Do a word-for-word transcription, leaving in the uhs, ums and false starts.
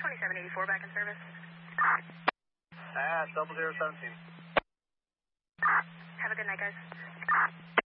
twenty-seven eighty-four back in service. Ah, double zero seventeen. Have a good night, guys.